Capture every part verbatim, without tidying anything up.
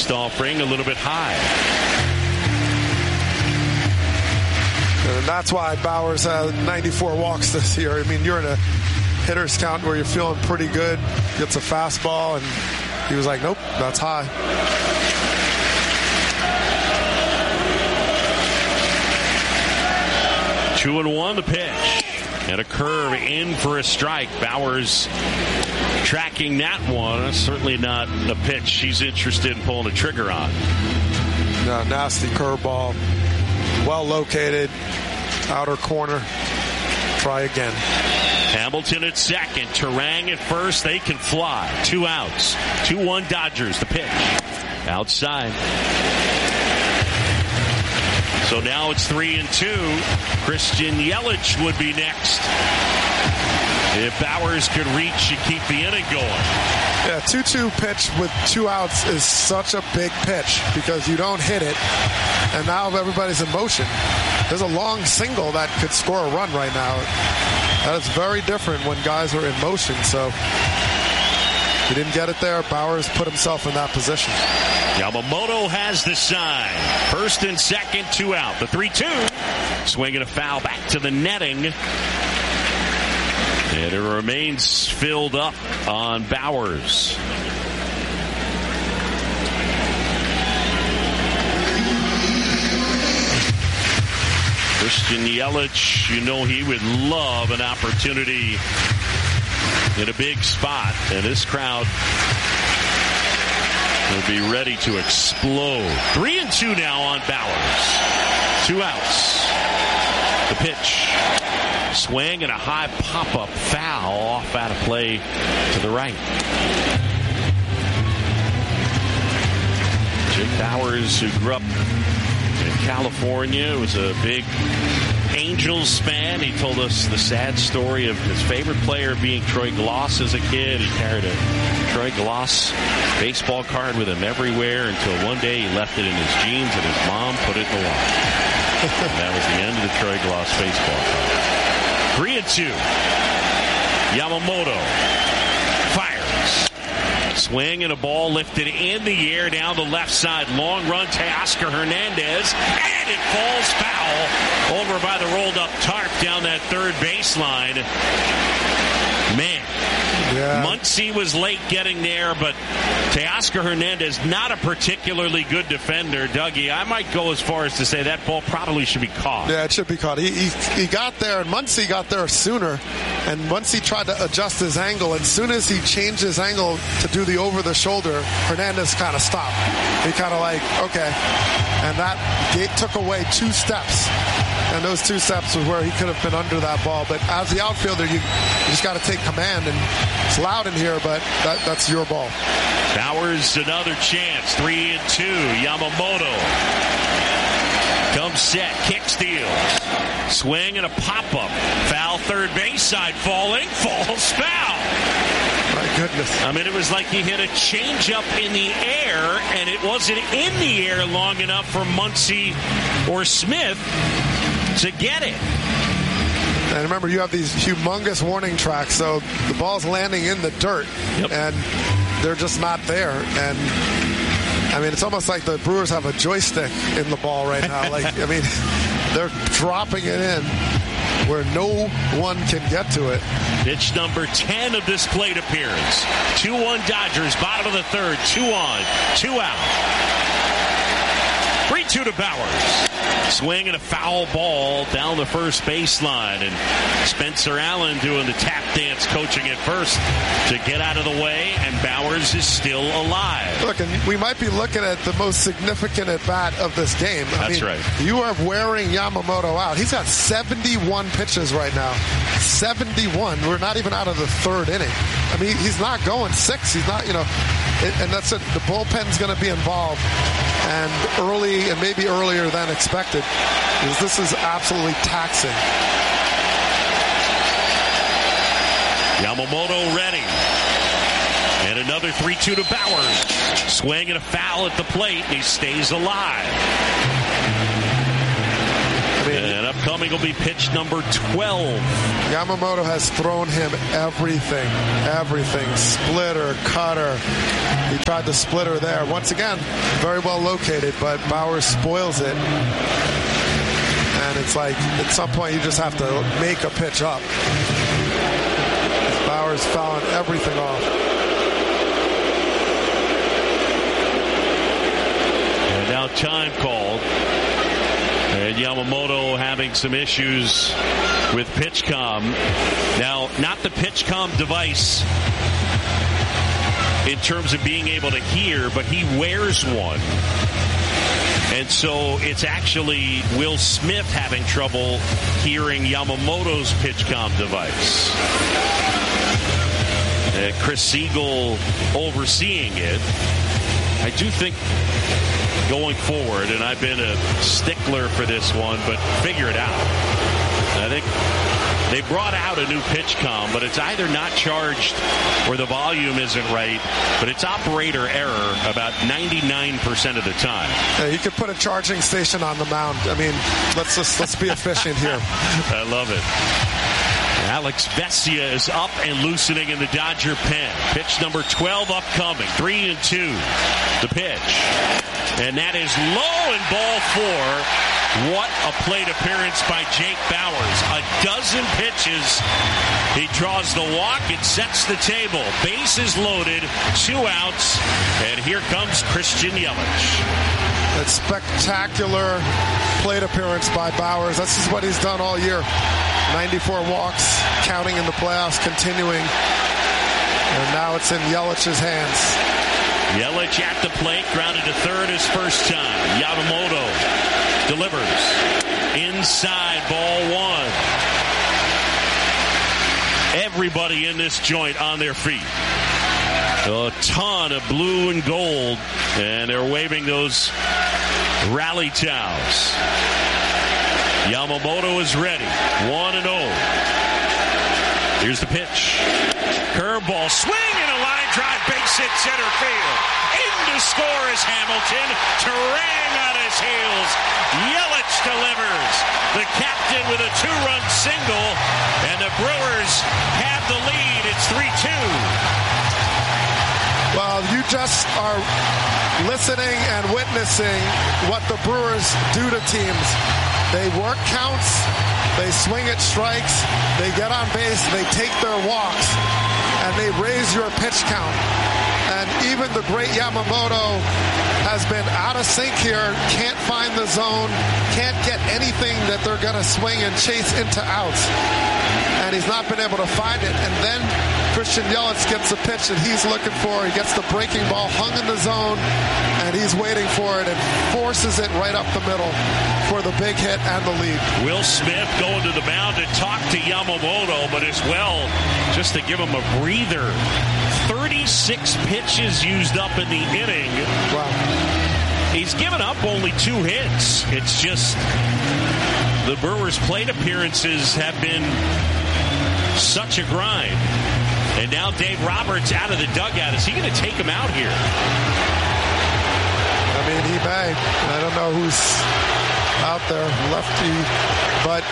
next offering a little bit high. And that's why Bauers had ninety-four walks this year. I mean, you're in a hitter's count where you're feeling pretty good. Gets a fastball, and he was like, nope, that's high. Two and one, the pitch. And a curve in for a strike. Bauers tracking that one. Certainly not a pitch she's interested in pulling a trigger on. No, nasty curveball. Well located. Outer corner. Try again. Hamilton at second. Turang at first. They can fly. Two outs. two one Dodgers. The pitch. Outside. So now it's three and two. Christian Yelich would be next. If Bauers could reach and keep the inning going. Yeah, two two pitch with two outs is such a big pitch because you don't hit it, and now everybody's in motion. There's a long single that could score a run right now. That is very different when guys are in motion, so he didn't get it there. Bauers put himself in that position. Yamamoto has the sign. First and second, two out. The three two. Swinging a foul back to the netting. And it remains filled up on Bauers. Christian Yelich, you know he would love an opportunity in a big spot. And this crowd will be ready to explode. Three and two now on Bauers. Two outs. The pitch. Swing and a high pop-up foul off out of play to the right. Jim Bauers, who grew up in California, was a big Angels fan. He told us the sad story of his favorite player being Troy Glaus as a kid. He carried a Troy Glaus baseball card with him everywhere until one day he left it in his jeans and his mom put it in the water. And that was the end of the Troy Glaus baseball card. Three and two. Yamamoto fires. Swing and a ball lifted in the air down the left side. Long run to Oscar Hernandez. And it falls foul over by the rolled up tarp down that third baseline. Man. Yeah. Muncy was late getting there, but Teoscar Hernandez, not a particularly good defender. Dougie, I might go as far as to say that ball probably should be caught. Yeah, it should be caught. He, he, he got there, and Muncy got there sooner, and Muncy tried to adjust his angle. As soon as he changed his angle to do the over-the-shoulder, Hernandez kind of stopped. He kind of like, okay. And that gate took away two steps. And those two steps was where he could have been under that ball. But as the outfielder, you, you just got to take command. And it's loud in here, but that, that's your ball. Bauers, another chance. Three and two. Yamamoto comes set. Kick steal. Swing and a pop-up. Foul third base side. Falling. Falls foul. My goodness. I mean, it was like he hit a changeup in the air, and it wasn't in the air long enough for Muncy or Smith to get it. And remember, you have these humongous warning tracks, so the ball's landing in the dirt, yep. And they're just not there. And I mean, it's almost like the Brewers have a joystick in the ball right now. Like, I mean, they're dropping it in where no one can get to it. Pitch number ten of this plate appearance. two one Dodgers, bottom of the third. Two on, two out. three two to Bauers. Swing and a foul ball down the first baseline. And Spencer Allen doing the tap dance coaching at first to get out of the way. And Bauers is still alive. Look, and we might be looking at the most significant at-bat of this game. I That's mean, right. You are wearing Yamamoto out. He's got seventy-one pitches right now. seventy-one. We're not even out of the third inning. I mean, he's not going six. He's not, you know, it, and that's it. The bullpen's going to be involved. And early, and maybe earlier than expected, because this is absolutely taxing. Yamamoto ready. And another three two to Bauers. Swing and a foul at the plate, and he stays alive. I mean, and up Upcoming will be pitch number twelve. Yamamoto has thrown him everything, everything. Splitter, cutter. He tried the splitter there. Once again, very well located, but Bauers spoils it. And it's like, at some point, you just have to make a pitch up. Bauers fouling everything off. And now time called. And Yamamoto having some issues with PitchCom. Now, not the PitchCom device in terms of being able to hear, but he wears one. And so it's actually Will Smith having trouble hearing Yamamoto's PitchCom device. Uh, Chris Siegel overseeing it. I do think going forward, and I've been a stickler for this one, but figure it out. I think they brought out a new PitchCom, but it's either not charged or the volume isn't right, but it's operator error about ninety-nine percent of the time. Yeah, you could put a charging station on the mound. I mean, let's just let's be efficient here. I love it. Alex Vesia is up and loosening in the Dodger pen. Pitch number twelve upcoming. Three and two. The pitch. And that is low and ball four. What a plate appearance by Jake Bauers. A dozen pitches. He draws the walk. It sets the table. Bases loaded. Two outs. And here comes Christian Yelich. That spectacular plate appearance by Bauers. This is what he's done all year. ninety-four walks, counting in the playoffs, continuing. And now it's in Yelich's hands. Yelich at the plate, grounded to third his first time. Yamamoto delivers. Inside, ball one. Everybody in this joint on their feet. A ton of blue and gold, and they're waving those rally towels. Yamamoto is ready. one and oh. Here's the pitch. Curveball, swing, and a line drive, base hit center field. In to score is Hamilton. Terang on his heels. Yelich delivers. The captain with a two-run single, and the Brewers have the lead. It's three two. Well, you just are listening and witnessing what the Brewers do to teams. They work counts, they swing at strikes, they get on base, they take their walks, and they raise your pitch count. And even the great Yamamoto has been out of sync here, can't find the zone, can't get anything that they're going to swing and chase into outs. And he's not been able to find it. And then Christian Yelich gets the pitch that he's looking for. He gets the breaking ball hung in the zone, and he's waiting for it and forces it right up the middle for the big hit and the lead. Will Smith going to the mound to talk to Yamamoto, but as well, just to give him a breather. thirty-six pitches used up in the inning. Wow. He's given up only two hits. It's just the Brewers' plate appearances have been such a grind. And now Dave Roberts out of the dugout. Is he going to take him out here? I mean, he may. I don't know who's out there, lefty, but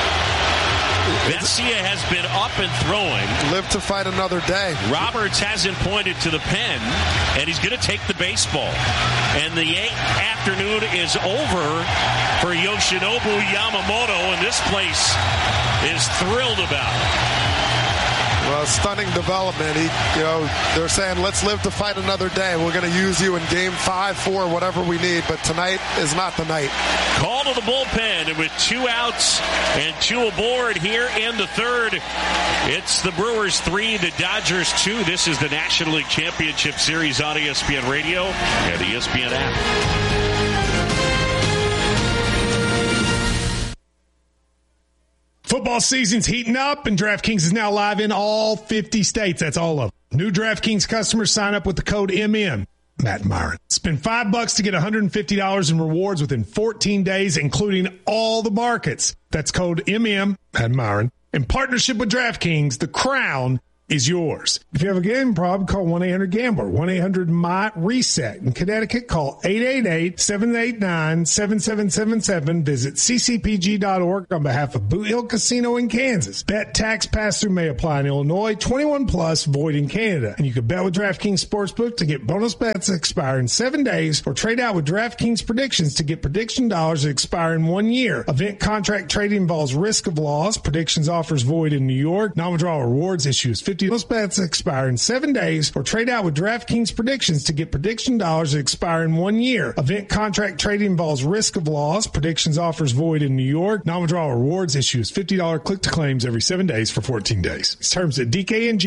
Vesia has been up and throwing. Live to fight another day. Roberts hasn't pointed to the pen, and he's going to take the baseball. And the afternoon is over for Yoshinobu Yamamoto, and this place is thrilled about it. Well, stunning development. He, you know, they're saying, let's live to fight another day. We're going to use you in game five, four, whatever we need, but tonight is not the night. Call to the bullpen, and with two outs and two aboard here in the third, it's the Brewers three, the Dodgers two. This is the National League Championship Series on E S P N Radio and the E S P N app. Football season's heating up, and DraftKings is now live in all fifty states. That's all of them. New DraftKings customers sign up with the code M M. Matt Myron. Spend five bucks to get one hundred fifty dollars in rewards within fourteen days, including all the markets. That's code M M. Matt Myron. In partnership with DraftKings, the crown is yours. If you have a gambling problem, call one eight hundred gambler, one eight hundred M Y reset. In Connecticut, call eight eight eight, seven eight nine, seven seven seven seven. Visit c c p g dot org on behalf of Boot Hill Casino in Kansas. Bet tax pass-through may apply in Illinois, twenty-one plus, void in Canada. And you can bet with DraftKings Sportsbook to get bonus bets that expire in seven days or trade out with DraftKings Predictions to get prediction dollars that expire in one year. Event contract trading involves risk of loss. Predictions offers void in New York. Non-withdrawal rewards issues fifty bonus bets that expire in seven days or trade out with DraftKings Predictions to get prediction dollars that expire in one year. Event contract trading involves risk of loss. Predictions offers void in New York. Non-withdrawal rewards issues fifty dollars click to claims every seven days for fourteen days. Terms at D K N G